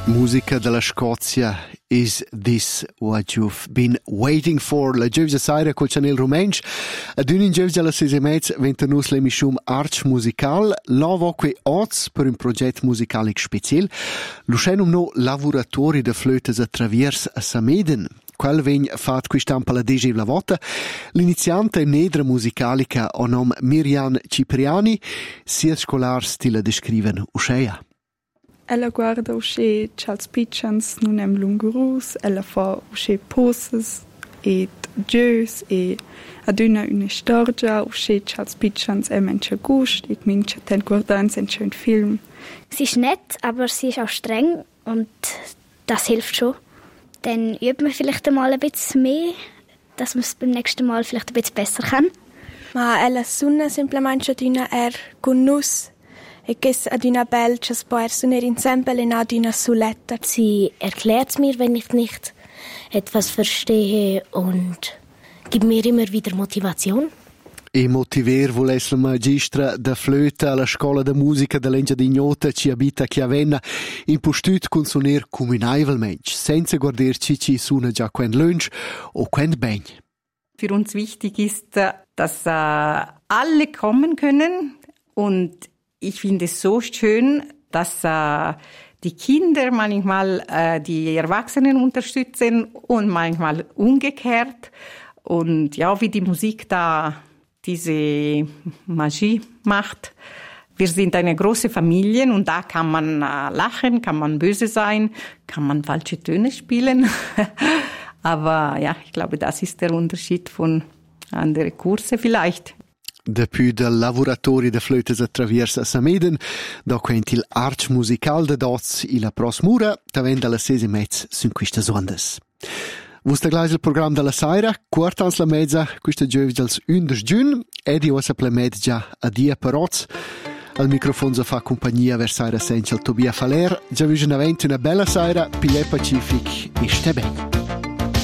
Musica della Scozia, Is This What You've Been Waiting For? La giovia saira col Chanel Rumensch. Ad un in giovia alla 6:30 ventanus l'emission Arch Musical. Lavo que oz per un progetto musicale special. Lucenum no lavoratori de flötes a traviers a Sameden. Quel vegn fat quist'ampa la degevla vota. L'iniziante nedra musicalica o nom Miriam Cipriani, sia scolar stile descriven uscea. Ella guarda usce Charles Pichans nun em lungurus, ella fa usce poses et gius e aduna una storgia usce Charles Pichans mencha gust et mincha ten guardans en schön Film. Sie ist nett, aber sie ist auch streng und das hilft schon. Dann übt man vielleicht einmal ein bisschen mehr, dass man es beim nächsten Mal vielleicht ein bisschen besser kann. Ma ella sunna semplicemente aduna gunnus e che aduna belcia spoer suner insieme in aduna suletta. Sie erklärt mir, wenn ich nicht etwas verstehe und gibt mir immer wieder Motivation. E motiver volesse la magistra da flöta alla scuola de musica dell'Engia d'Ignota ci abita a Chiavenna in postut con suoner comunaivelmensch, senza guardarci ci suona già quen lunch o quen begn. Für uns wichtig ist, dass alle kommen können und ich finde es so schön, dass die Kinder manchmal die Erwachsenen unterstützen und manchmal umgekehrt und ja, wie die Musik da diese Magie macht. Wir sind eine große Familie und da kann man lachen, kann man böse sein, kann man falsche Töne spielen. Aber ja, ich glaube, das ist der Unterschied von anderen Kursen vielleicht. Depuis de lavoratori de flötes a traversa Sameden, da quent il Arch Musical de dots la prosmura, tavenda la 6:30 sun quistas ondas. Vusta gleich il programma della saira, quartans la mezza, questa giovia als 11 giugno, ed io sa plemed già a dia per oz. Al microfono sa fa compagnia vers saira senza il Tobia Faler, già vision aventi una bella saira, pile Pacific e ste ben.